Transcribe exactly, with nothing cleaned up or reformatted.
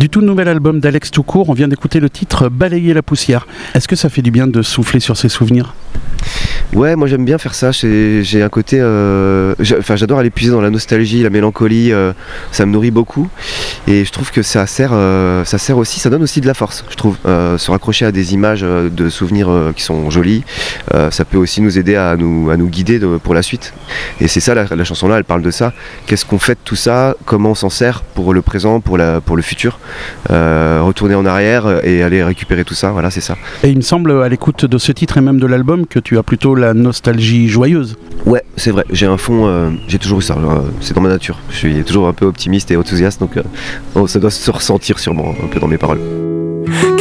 Du tout nouvel album d'Alex Toucourt, on vient d'écouter le titre Balayer la poussière. Est-ce que ça fait du bien de souffler sur ses souvenirs ? Ouais, moi j'aime bien faire ça. J'ai, j'ai un côté, euh, j'ai, enfin j'adore aller puiser dans la nostalgie, la mélancolie. Euh, ça me nourrit beaucoup, et je trouve que ça sert, euh, ça sert aussi, ça donne aussi de la force. Je trouve euh, se raccrocher à des images euh, de souvenirs euh, qui sont jolies, euh, ça peut aussi nous aider à nous, à nous guider de, pour la suite. Et c'est ça, la, la chanson là, elle parle de ça. Qu'est-ce qu'on fait de tout ça ? Comment on s'en sert pour le présent, pour la, pour le futur ? euh, Retourner en arrière et aller récupérer tout ça. Voilà, c'est ça. Et il me semble, à l'écoute de ce titre et même de l'album, que tu as plutôt la nostalgie joyeuse. Ouais, c'est vrai, j'ai un fond, euh, j'ai toujours eu ça, euh, c'est dans ma nature. Je suis toujours un peu optimiste et enthousiaste, donc euh, oh, ça doit se ressentir sûrement un peu dans mes paroles.